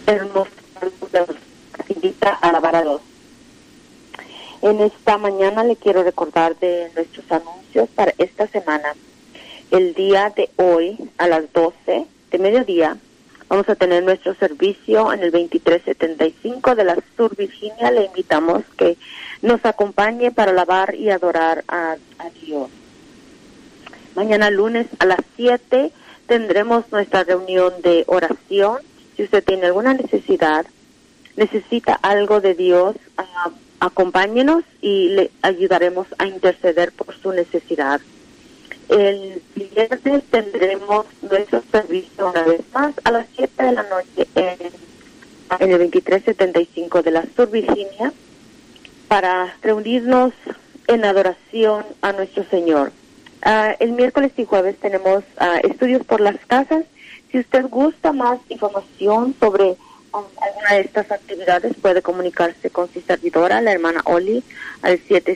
hermoso que invita a alabar a Dios. En esta mañana le quiero recordar de nuestros anuncios para esta semana. El día de hoy, a las 12 de mediodía, vamos a tener nuestro servicio en el 2375 de la Sur Virginia. Le invitamos que nos acompañe para alabar y adorar a Dios. Mañana lunes a las 7 tendremos nuestra reunión de oración. Si usted tiene alguna necesidad, necesita algo de Dios, acompáñenos y le ayudaremos a interceder por su necesidad. El viernes tendremos nuestro servicio una vez más a las 7 de la noche en el 2375 de la Sur Virginia para reunirnos en adoración a nuestro Señor. El miércoles y jueves tenemos estudios por las casas. Si usted gusta más información sobre alguna de estas actividades, puede comunicarse con su servidora, la hermana Oli, al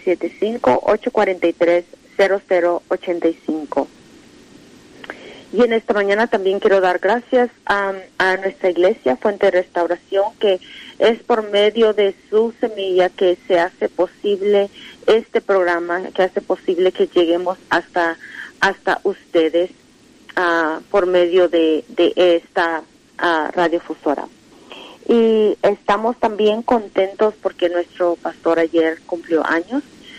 775-843-0085. Y en esta mañana también quiero dar gracias a nuestra iglesia, Fuente de Restauración, que es por medio de su semilla que se hace posible este programa, que hace posible que lleguemos hasta ustedes por medio de esta radiofusora. Y estamos también contentos porque nuestro pastor ayer cumplió años.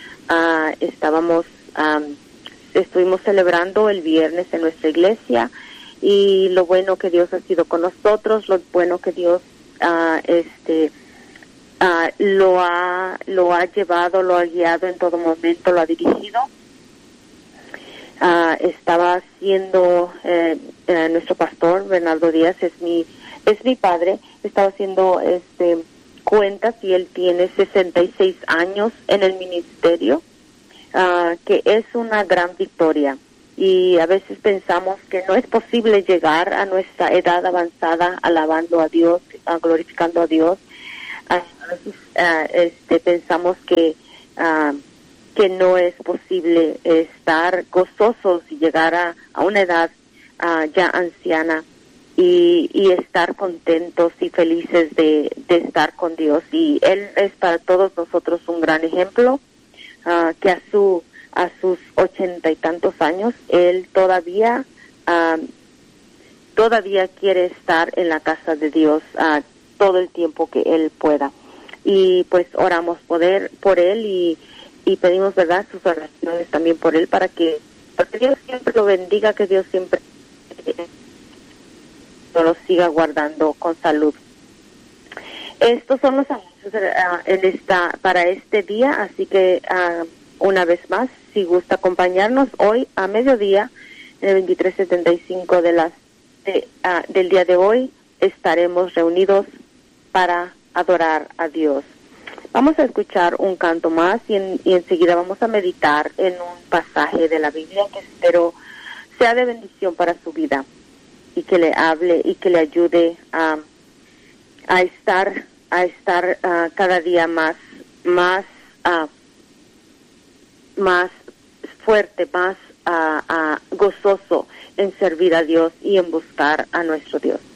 Estuvimos celebrando el viernes en nuestra iglesia, y lo bueno que Dios ha sido con nosotros, lo bueno que Dios lo ha llevado, lo ha guiado en todo momento, lo ha dirigido. Estaba haciendo nuestro pastor Bernardo Díaz, es mi padre, estaba haciendo cuentas, y él tiene 66 años en el ministerio, que es una gran victoria. Y a veces pensamos que no es posible llegar a nuestra edad avanzada alabando a Dios, glorificando a Dios. A veces pensamos que no es posible estar gozosos y llegar a una edad ya anciana y estar contentos y felices de estar con Dios. Y Él es para todos nosotros un gran ejemplo, que a sus 80 y tantos años, Él todavía quiere estar en la casa de Dios todo el tiempo que Él pueda. Y pues oramos por Él y pedimos, ¿verdad?, sus oraciones también por Él, para que Dios siempre lo bendiga, que Dios siempre lo siga guardando con salud. Estos son los anuncios para este día, así que una vez más, si gusta acompañarnos hoy a mediodía en el 2375 del día de hoy, estaremos reunidos para adorar a Dios. Vamos a escuchar un canto más y enseguida vamos a meditar en un pasaje de la Biblia que espero sea de bendición para su vida y que le hable y que le ayude a estar cada día más fuerte, más gozoso en servir a Dios y en buscar a nuestro Dios.